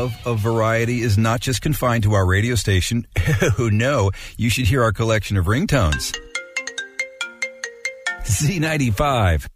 love of variety is not just confined to our radio station. Oh, no, you should hear our collection of ringtones. Z95.